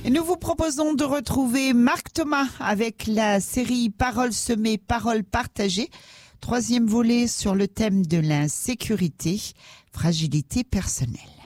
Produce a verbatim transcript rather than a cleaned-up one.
Et nous vous proposons de retrouver Marc Thomas avec la série Paroles semées, paroles partagées. Troisième volet sur le thème de l'insécurité, fragilité personnelle.